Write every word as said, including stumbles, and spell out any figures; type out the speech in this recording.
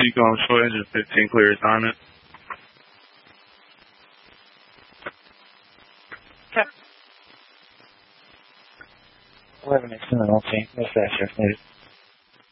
Seco on short engine fifteen, clear assignment. eleven extended all team. No staff shift needed.